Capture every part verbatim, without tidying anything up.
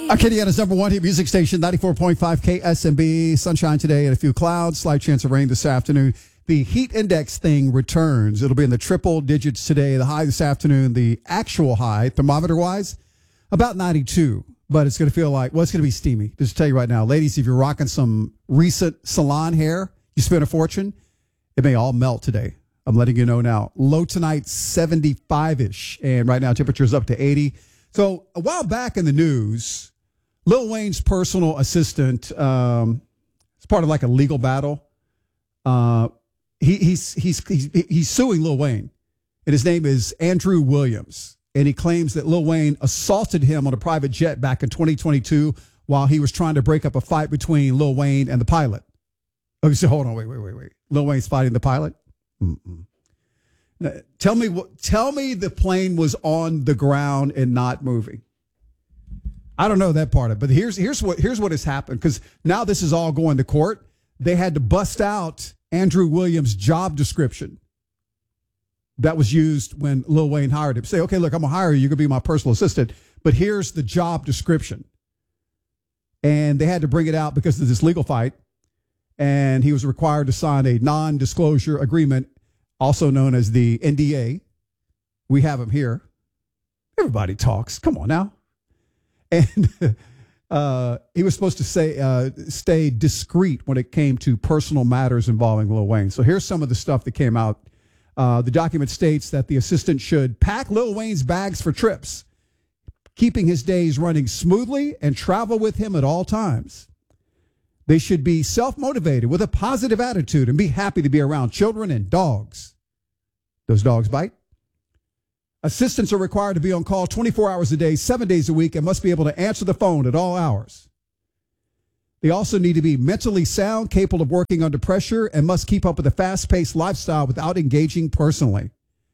Acadiana's number one hit music station, ninety-four point five K S M B. Sunshine today and a few clouds. Slight chance of rain this afternoon. The heat index thing returns. It'll be in the triple digits today. The high this afternoon, the actual high, thermometer-wise, about ninety-two. But it's going to feel like, well, it's going to be steamy. Just to tell you right now, ladies, if you're rocking some recent salon hair, you spent a fortune, it may all melt today. I'm letting you know now. Low tonight, seventy-five-ish. And right now, temperature's up to eighty. So a while back in the news, Lil Wayne's personal assistant, um, it's part of like a legal battle. Uh, he, he's, he's, he's, he's suing Lil Wayne, and his name is Andrew Williams. And he claims that Lil Wayne assaulted him on a private jet back in twenty twenty-two while he was trying to break up a fight between Lil Wayne and the pilot. Okay, so hold on, wait, wait, wait, wait. Lil Wayne's fighting the pilot? Mm-mm. Now, tell me what. Tell me the plane was on the ground and not moving. I don't know that part of it, but here's here's what here's what has happened, because now this is all going to court. They had to bust out Andrew Williams' job description that was used when Lil Wayne hired him. Say, okay, look, I'm gonna hire you. You're gonna be my personal assistant, but here's the job description. And they had to bring it out because of this legal fight, and he was required to sign a non-disclosure agreement, also known as the N D A. We have him here. Everybody talks. Come on now. And uh, he was supposed to say uh, stay discreet when it came to personal matters involving Lil Wayne. So here's some of the stuff that came out. Uh, the document states that the assistant should pack Lil Wayne's bags for trips, keeping his days running smoothly, and travel with him at all times. They should be self-motivated with a positive attitude and be happy to be around children and dogs. Those dogs bite. Assistants are required to be on call twenty-four hours a day, seven days a week, and must be able to answer the phone at all hours. They also need to be mentally sound, capable of working under pressure, and must keep up with a fast-paced lifestyle without engaging personally.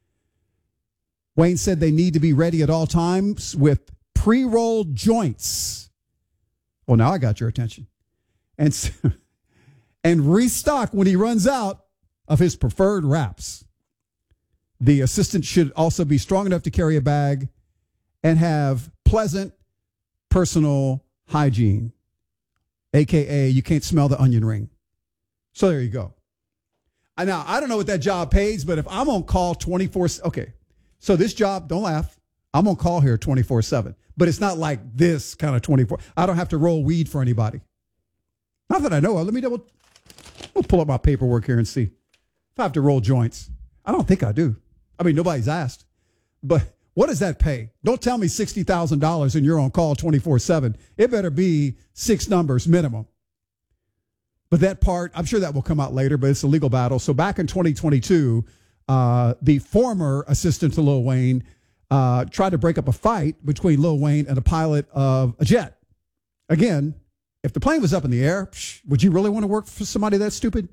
Wayne said they need to be ready at all times with pre-rolled joints. Well, now I got your attention. And, and restock when he runs out of his preferred wraps. The assistant should also be strong enough to carry a bag and have pleasant personal hygiene, a k a you can't smell the onion ring. So there you go. I, now, I don't know what that job pays, but if I'm on call twenty-four, okay, so this job, don't laugh, I'm on call here twenty-four seven, but it's not like this kind of twenty-four. I don't have to roll weed for anybody. Not that I know of. Let me double, we'll pull up my paperwork here and see if I have to roll joints. I don't think I do. I mean, nobody's asked. But what does that pay? Don't tell me sixty thousand dollars and you're on call twenty-four seven. It better be six numbers minimum. But that part, I'm sure that will come out later, but it's a legal battle. So back in twenty twenty-two, uh, the former assistant to Lil Wayne uh, tried to break up a fight between Lil Wayne and a pilot of a jet. Again, if the plane was up in the air, psh, would you really want to work for somebody that stupid?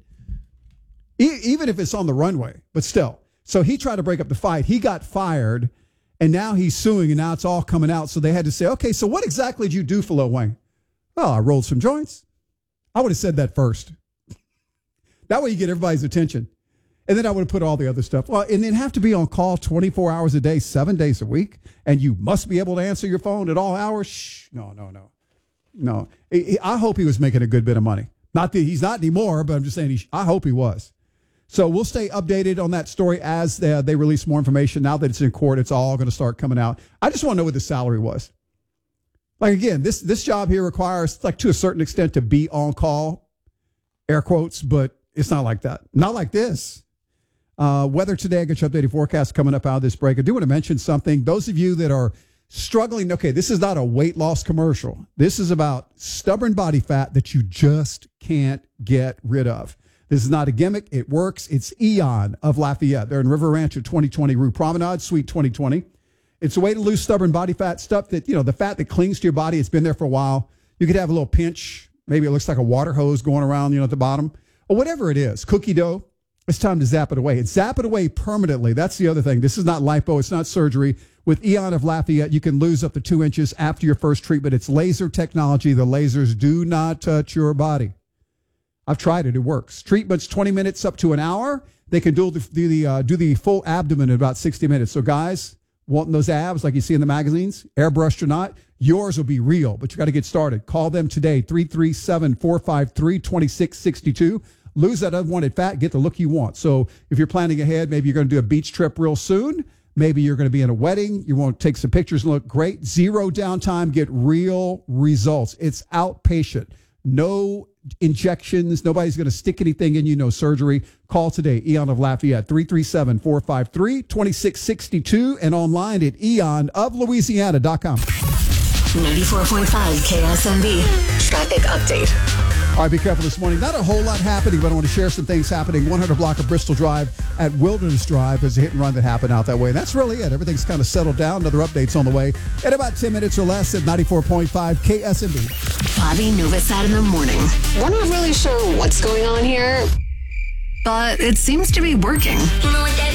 E- even if it's on the runway, but still. So he tried to break up the fight. He got fired, and now he's suing, and now it's all coming out. So they had to say, okay, so what exactly did you do for Lil Wayne? Well, I rolled some joints. I would have said that first. That way you get everybody's attention. And then I would have put all the other stuff. Well, and then have to be on call twenty-four hours a day, seven days a week, and you must be able to answer your phone at all hours? Shh, no, no, no. No. I hope he was making a good bit of money. Not that he's not anymore, but I'm just saying he, I hope he was. So we'll stay updated on that story as they, they release more information. Now that it's in court, it's all going to start coming out. I just want to know what the salary was. Like, again, this, this job here requires, like, to a certain extent, to be on call, air quotes, but it's not like that. Not like this. Uh, weather today, I got your updated forecast coming up out of this break. I do want to mention something. Those of you that are struggling, okay, this is not a weight loss commercial. This is about stubborn body fat that you just can't get rid of. This is not a gimmick. It works. It's Eon of Lafayette. They're in River Ranch at twenty twenty Rue Promenade, Suite twenty twenty. It's a way to lose stubborn body fat, stuff that, you know, the fat that clings to your body. It's been there for a while. You could have a little pinch. Maybe it looks like a water hose going around, you know, at the bottom. Or whatever it is. Cookie dough. It's time to zap it away. And zap it away permanently. That's the other thing. This is not lipo. It's not surgery. With Eon of Lafayette, you can lose up to two inches after your first treatment. It's laser technology. The lasers do not touch your body. I've tried it. It works. Treatment's twenty minutes up to an hour. They can do the, do the, uh, do the full abdomen in about sixty minutes. So guys, wanting those abs like you see in the magazines, airbrushed or not, yours will be real, but you got to get started. Call them today, three three seven, four five three, two six six two. Lose that unwanted fat, get the look you want. So if you're planning ahead, maybe you're going to do a beach trip real soon. Maybe you're going to be in a wedding. You want to take some pictures and look great. Zero downtime, get real results. It's outpatient. No injections. Nobody's going to stick anything in you. No surgery. Call today, Eon of Lafayette, three three seven, four five three, two six six two, and online at eon of louisiana dot com. ninety-four point five K S M B traffic update. All right, be careful this morning. Not a whole lot happening, but I want to share some things happening. one hundred block of Bristol Drive at Wilderness Drive is a hit and run that happened out that way. That's really it. Everything's kind of settled down. Another update's on the way in about ten minutes or less at ninety-four point five K S M B. Bobby Novosad in the morning. We're not really sure what's going on here, but it seems to be working. You know what that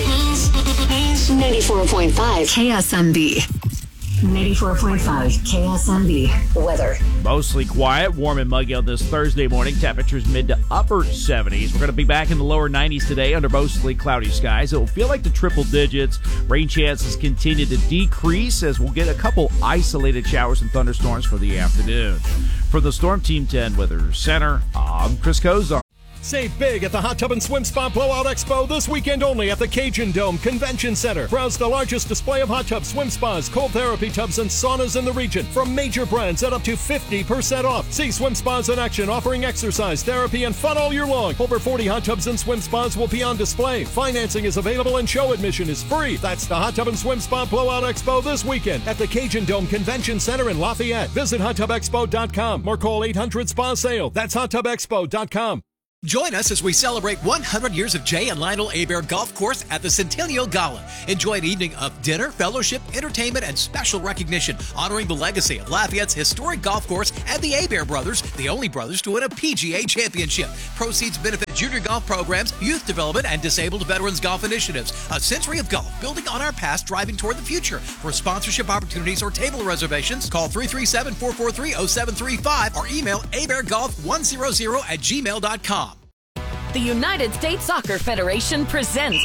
means? ninety-four point five K S M B. ninety-four point five K S M B weather. Mostly quiet, warm and muggy on this Thursday morning. Temperatures mid to upper seventies. We're going to be back in the lower nineties today under mostly cloudy skies. It will feel like the triple digits. Rain chances continue to decrease as we'll get a couple isolated showers and thunderstorms for the afternoon. For the Storm Team ten Weather Center, I'm Chris Kozar. Save big at the Hot Tub and Swim Spa Blowout Expo this weekend only at the Cajun Dome Convention Center. Browse the largest display of hot tubs, swim spas, cold therapy tubs, and saunas in the region from major brands at up to fifty percent off. See swim spas in action offering exercise, therapy, and fun all year long. Over forty hot tubs and swim spas will be on display. Financing is available and show admission is free. That's the Hot Tub and Swim Spa Blowout Expo this weekend at the Cajun Dome Convention Center in Lafayette. Visit hot tub expo dot com or call eight hundred spa sale. That's hot tub expo dot com. Join us as we celebrate one hundred years of Jay and Lionel Hebert Golf Course at the Centennial Gala. Enjoy an evening of dinner, fellowship, entertainment, and special recognition, honoring the legacy of Lafayette's historic golf course and the Hebert brothers, the only brothers to win a P G A championship. Proceeds benefit junior golf programs, youth development, and disabled veterans golf initiatives. A century of golf, building on our past, driving toward the future. For sponsorship opportunities or table reservations, call three three seven, four four three, zero seven three five or email hebert golf one hundred at gmail dot com. The United States Soccer Federation presents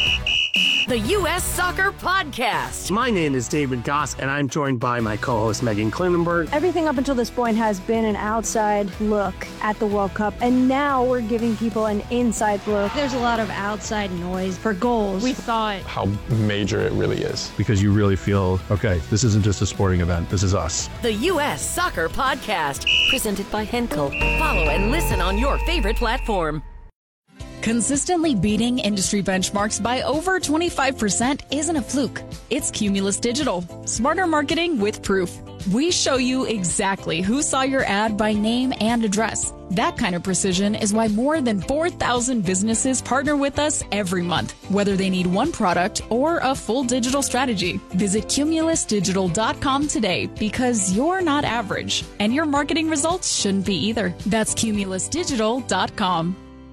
the U S Soccer Podcast. My name is David Goss, and I'm joined by my co-host Megan Klinenberg. Everything up until this point has been an outside look at the World Cup, and now we're giving people an inside look. There's a lot of outside noise for goals. We thought how major it really is. Because you really feel, okay, this isn't just a sporting event, this is us. The U S Soccer Podcast, presented by Henkel. Follow and listen on your favorite platform. Consistently beating industry benchmarks by over twenty-five percent isn't a fluke. It's Cumulus Digital. Smarter marketing with proof. We show you exactly who saw your ad by name and address. That kind of precision is why more than four thousand businesses partner with us every month, whether they need one product or a full digital strategy. Visit cumulus digital dot com today because you're not average, and your marketing results shouldn't be either. That's cumulus digital dot com.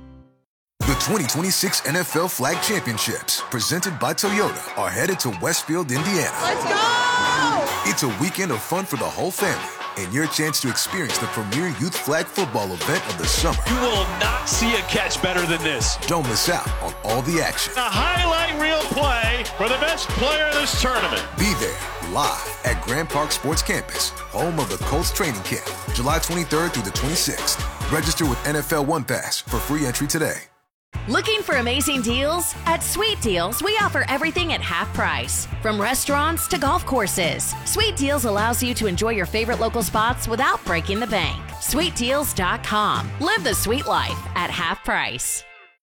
The twenty twenty-six N F L Flag Championships, presented by Toyota, are headed to Westfield, Indiana. Let's go! It's a weekend of fun for the whole family and your chance to experience the premier youth flag football event of the summer. You will not see a catch better than this. Don't miss out on all the action. A highlight reel play for the best player of this tournament. Be there live at Grand Park Sports Campus, home of the Colts training camp, July twenty-third through the twenty-sixth. Register with N F L One Pass for free entry today. Looking for amazing deals? At Sweet Deals, we offer everything at half price. From restaurants to golf courses, Sweet Deals allows you to enjoy your favorite local spots without breaking the bank. sweet deals dot com. Live the sweet life at half price.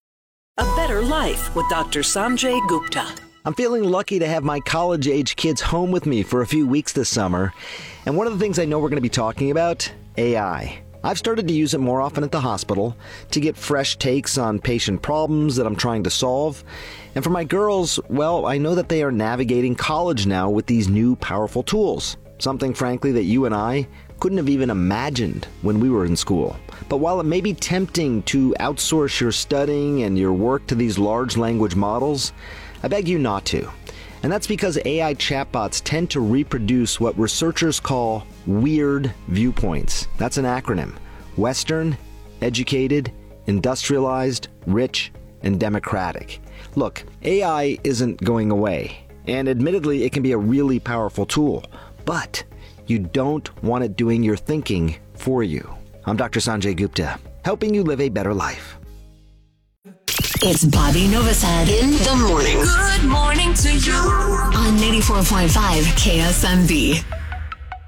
A better life with Doctor Sanjay Gupta. I'm feeling lucky to have my college-age kids home with me for a few weeks this summer. And one of the things I know we're going to be talking about, A I. I've started to use it more often at the hospital to get fresh takes on patient problems that I'm trying to solve. And for my girls, well, I know that they are navigating college now with these new powerful tools. Something, frankly, that you and I couldn't have even imagined when we were in school. But while it may be tempting to outsource your studying and your work to these large language models, I beg you not to. And that's because A I chatbots tend to reproduce what researchers call weird viewpoints. That's an acronym. Western, educated, industrialized, rich, and democratic. Look, A I isn't going away. And admittedly, it can be a really powerful tool. But You don't want it doing your thinking for you. I'm Doctor Sanjay Gupta, helping you live a better life. It's Bobby Novosad in the morning. Good morning to you. On ninety-four point five K S M B.